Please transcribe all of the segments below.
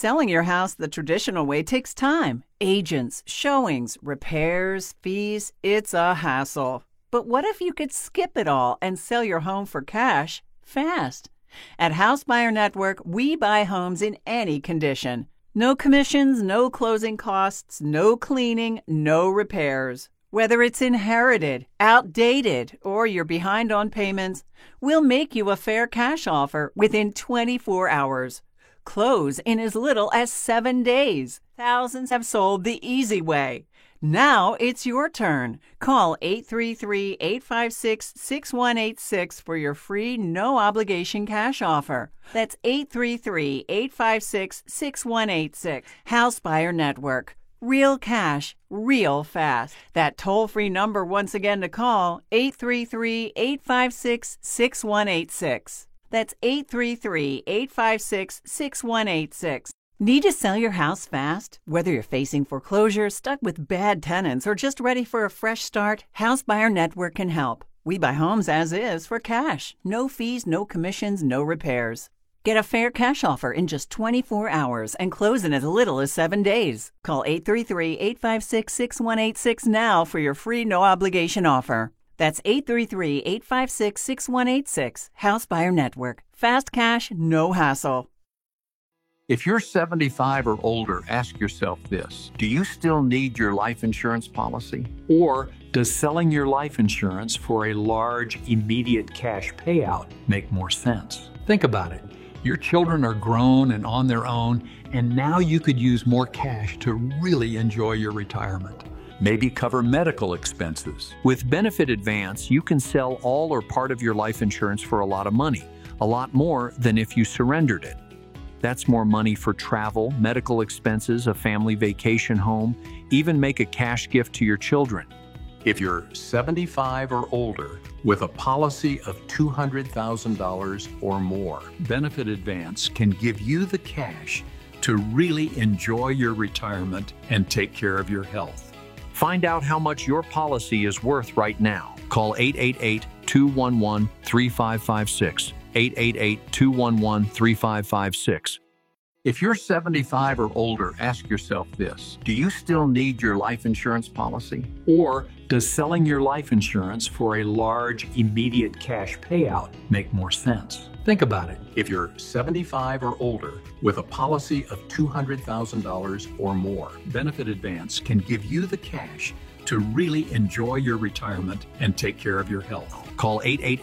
Selling your house the traditional way takes time. Agents, showings, repairs, fees. It's a hassle. But what if you could skip it all and sell your home for cash fast? At House Buyer Network, we buy homes in any condition. No commissions, no closing costs, no cleaning, no repairs. Whether it's inherited, outdated, or you're behind on payments, we'll make you a fair cash offer within 24 hours. Close in as little as 7 days. Thousands have sold the easy way. Now it's your turn. Call 833-856-6186 for your free, no-obligation cash offer. That's 833-856-6186. House Buyer Network. Real cash, real fast. That toll-free number once again to call, 833-856-6186. That's 833-856-6186. Need to sell your house fast? Whether you're facing foreclosure, stuck with bad tenants, or just ready for a fresh start, House Buyer Network can help. We buy homes as is for cash. No fees, no commissions, no repairs. Get a fair cash offer in just 24 hours and close in as little as 7 days. Call 833-856-6186 now for your free no-obligation offer. That's 833-856-6186. House Buyer Network. Fast cash, no hassle. If you're 75 or older, ask yourself this. Do you still need your life insurance policy? Or does selling your life insurance for a large, immediate cash payout make more sense? Think about it. Your children are grown and on their own, and now you could use more cash to really enjoy your retirement. Maybe cover medical expenses. With Benefit Advance, you can sell all or part of your life insurance for a lot of money, a lot more than if you surrendered it. That's more money for travel, medical expenses, a family vacation home, even make a cash gift to your children. If you're 75 or older with a policy of $200,000 or more, Benefit Advance can give you the cash to really enjoy your retirement and take care of your health. Find out how much your policy is worth right now. Call 888-211-3556. 888-211-3556. If you're 75 or older, ask yourself this. Do you still need your life insurance policy? Or does selling your life insurance for a large, immediate cash payout make more sense? Think about it. If you're 75 or older with a policy of $200,000 or more, Benefit Advance can give you the cash to really enjoy your retirement and take care of your health. Call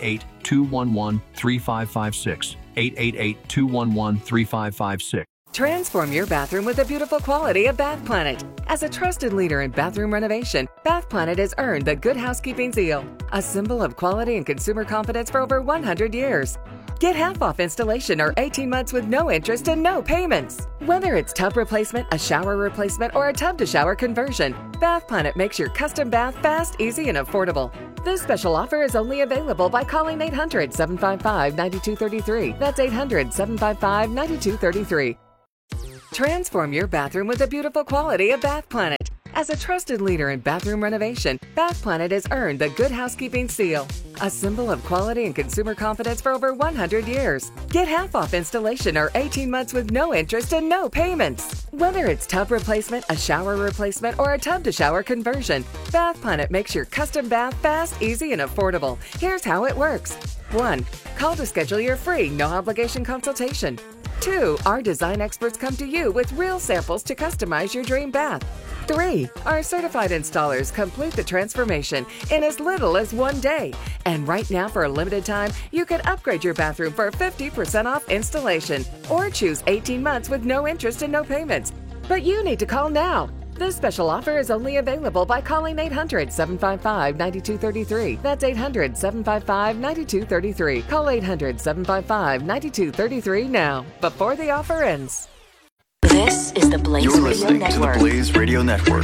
888-211-3556. 888-211-3556. Transform your bathroom with the beautiful quality of Bath Planet. As a trusted leader in bathroom renovation, Bath Planet has earned the Good Housekeeping seal, a symbol of quality and consumer confidence for over 100 years. Get half off installation or 18 months with no interest and no payments. Whether it's tub replacement, a shower replacement, or a tub-to-shower conversion, Bath Planet makes your custom bath fast, easy, and affordable. This special offer is only available by calling 800-755-9233. That's 800-755-9233. Transform your bathroom with the beautiful quality of Bath Planet. As a trusted leader in bathroom renovation, Bath Planet has earned the Good Housekeeping seal, a symbol of quality and consumer confidence for over 100 years. Get half off installation or 18 months with no interest and no payments. Whether it's tub replacement, a shower replacement, or a tub-to-shower conversion, Bath Planet makes your custom bath fast, easy, and affordable. Here's how it works. 1. Call to schedule your free, no-obligation consultation. 2. Our design experts come to you with real samples to customize your dream bath. 3. Our certified installers complete the transformation in as little as 1 day. And right now, for a limited time, you can upgrade your bathroom for 50% off installation or choose 18 months with no interest and no payments. But you need to call now. This special offer is only available by calling 800-755-9233. That's 800-755-9233. Call 800-755-9233 now, before the offer ends. This is the Blaze You're Radio listening Network. to the Blaze Radio Network.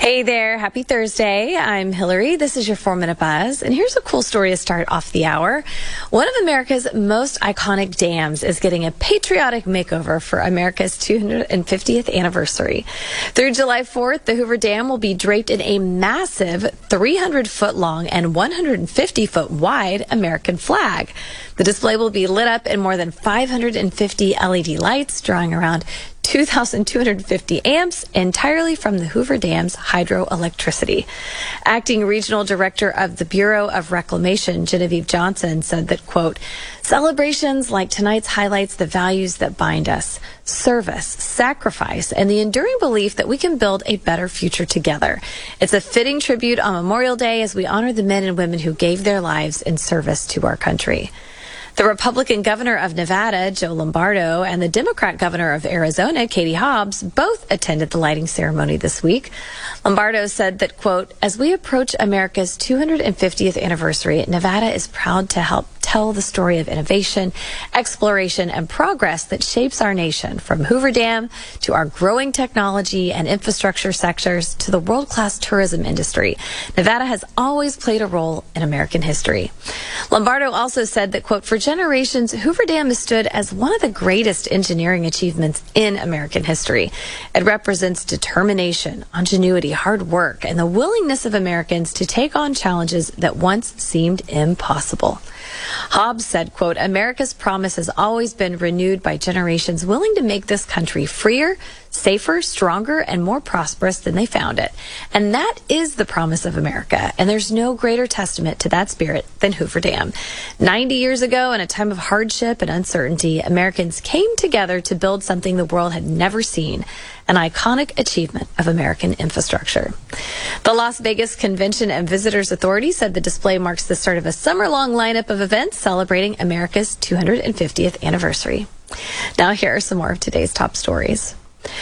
Hey there. Happy Thursday. I'm Hillary. This is your 4-Minute Buzz. And here's a cool story to start off the hour. One of America's most iconic dams is getting a patriotic makeover for America's 250th anniversary. Through July 4th, the Hoover Dam will be draped in a massive 300-foot long and 150-foot wide American flag. The display will be lit up in more than 550 LED lights, drawing around 2,250 amps entirely from the Hoover Dam's hydroelectricity. Acting Regional Director of the Bureau of Reclamation, Genevieve Johnson, said that, quote, celebrations like tonight's highlights the values that bind us, service, sacrifice, and the enduring belief that we can build a better future together. It's a fitting tribute on Memorial Day as we honor the men and women who gave their lives in service to our country. The Republican governor of Nevada, Joe Lombardo, and the Democrat governor of Arizona, Katie Hobbs, both attended the lighting ceremony this week. Lombardo said that, quote, as we approach America's 250th anniversary, Nevada is proud to help tell the story of innovation, exploration, and progress that shapes our nation, from Hoover Dam to our growing technology and infrastructure sectors to the world-class tourism industry. Nevada has always played a role in American history. Lombardo also said that, quote, for generations, Hoover Dam has stood as one of the greatest engineering achievements in American history. It represents determination, ingenuity, hard work, and the willingness of Americans to take on challenges that once seemed impossible. Hobbs said, quote, America's promise has always been renewed by generations willing to make this country freer, safer, stronger, and more prosperous than they found it. And that is the promise of America. And there's no greater testament to that spirit than Hoover Dam. 90 years ago, in a time of hardship and uncertainty, Americans came together to build something the world had never seen, an iconic achievement of American infrastructure. The Las Vegas Convention and Visitors Authority said the display marks the start of a summer-long lineup of events celebrating America's 250th anniversary. Now here are some more of today's top stories.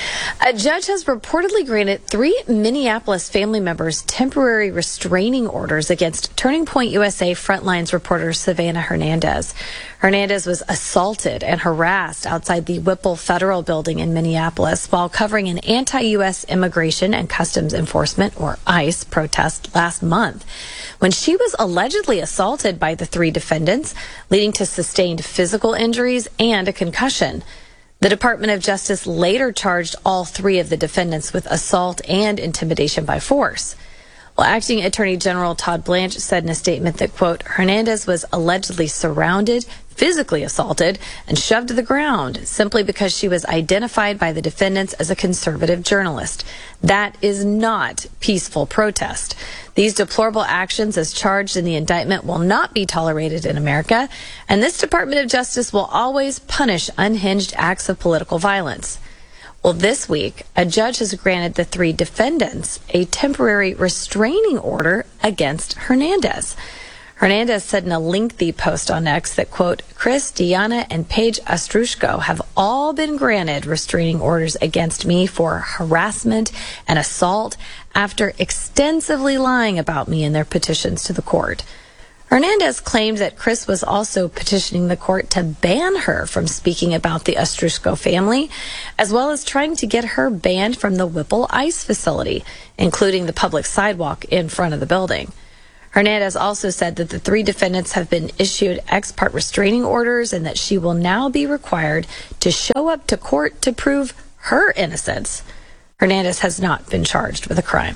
A judge has reportedly granted 3 Minneapolis family members temporary restraining orders against Turning Point USA Frontlines reporter Savannah Hernandez. Hernandez was assaulted and harassed outside the Whipple Federal Building in Minneapolis while covering an anti-U.S. Immigration and Customs Enforcement, or ICE, protest last month, when she was allegedly assaulted by the 3 defendants, leading to sustained physical injuries and a concussion. The Department of Justice later charged all 3 of the defendants with assault and intimidation by force. Well, Acting Attorney General Todd Blanche said in a statement that, quote, Hernandez was allegedly surrounded, physically assaulted, and shoved to the ground simply because she was identified by the defendants as a conservative journalist. That is not peaceful protest. These deplorable actions as charged in the indictment will not be tolerated in America, and this Department of Justice will always punish unhinged acts of political violence. Well, this week, a judge has granted the 3 defendants a temporary restraining order against Hernandez. Hernandez said in a lengthy post on X that, quote, Chris, Diana, and Paige Ostrushko have all been granted restraining orders against me for harassment and assault after extensively lying about me in their petitions to the court. Hernandez claimed that Chris was also petitioning the court to ban her from speaking about the Ostrushko family, as well as trying to get her banned from the Whipple ICE facility, including the public sidewalk in front of the building. Hernandez also said that the 3 defendants have been issued ex parte restraining orders and that she will now be required to show up to court to prove her innocence. Hernandez has not been charged with a crime.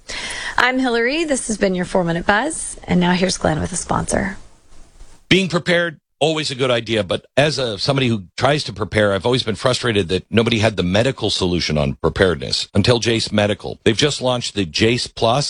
I'm Hillary. This has been your 4-Minute Buzz. And now here's Glenn with a sponsor. Being prepared, always a good idea. But as somebody who tries to prepare, I've always been frustrated that nobody had the medical solution on preparedness until Jace Medical. They've just launched the Jace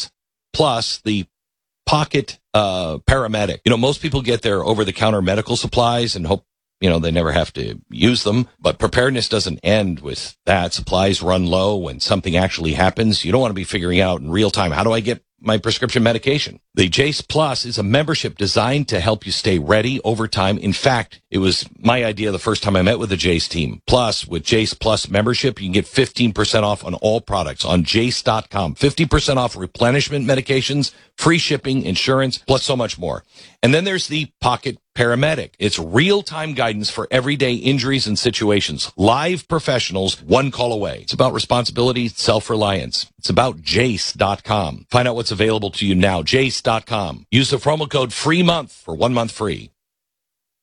Plus the Pocket Paramedic. You know, most people get their over-the-counter medical supplies and hope, they never have to use them. But preparedness doesn't end with that. Supplies run low when something actually happens. You don't want to be figuring out in real time, how do I get my prescription medication? The Jace Plus is a membership designed to help you stay ready over time. In fact, it was my idea the first time I met with the Jace team. Plus, with Jace Plus membership, you can get 15% off on all products on Jace.com. 50% off replenishment medications, free shipping, insurance, plus so much more. And then there's the Pocket paramedic. It's real-time guidance for everyday injuries and situations. Live professionals, one call away. It's about responsibility, self-reliance. It's about Jace.com. Find out what's available to you now. Jace.com. Use the promo code FREEMONTH for 1 month free.